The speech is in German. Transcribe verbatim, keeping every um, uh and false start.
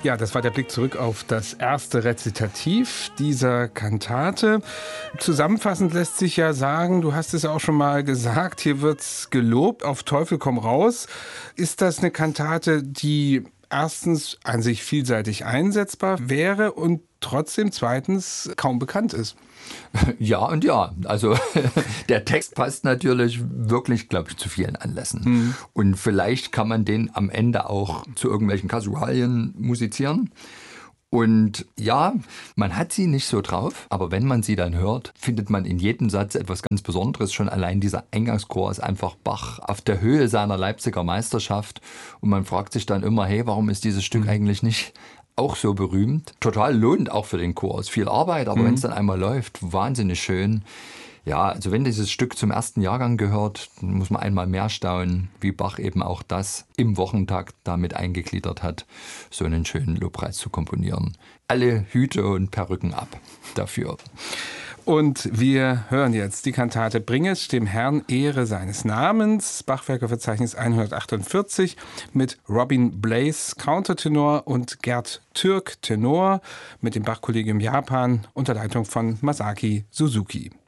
Ja, das war der Blick zurück auf das erste Rezitativ dieser Kantate. Zusammenfassend lässt sich ja sagen, du hast es auch schon mal gesagt, hier wird's gelobt, auf Teufel komm raus. Ist das eine Kantate, die erstens an sich vielseitig einsetzbar wäre und trotzdem zweitens kaum bekannt ist? Ja und ja. Also der Text passt natürlich wirklich, glaube ich, zu vielen Anlässen. Mhm. Und vielleicht kann man den am Ende auch zu irgendwelchen Kasualien musizieren. Und ja, man hat sie nicht so drauf, aber wenn man sie dann hört, findet man in jedem Satz etwas ganz Besonderes. Schon allein dieser Eingangschor ist einfach Bach auf der Höhe seiner Leipziger Meisterschaft. Und man fragt sich dann immer, hey, warum ist dieses Stück eigentlich nicht auch so berühmt? Total lohnt auch für den Chor. Ist viel Arbeit, aber mhm. wenn es dann einmal läuft, wahnsinnig schön. Ja, also wenn dieses Stück zum ersten Jahrgang gehört, dann muss man einmal mehr staunen, wie Bach eben auch das im Wochentakt damit eingegliedert hat, so einen schönen Lobpreis zu komponieren. Alle Hüte und Perücken ab dafür. Und wir hören jetzt die Kantate Bringet dem Herrn Ehre seines Namens, Bachwerkeverzeichnis hundertachtundvierzig, mit Robin Blaze Countertenor und Gerd Türk Tenor mit dem Bachkollegium Japan unter Leitung von Masaki Suzuki.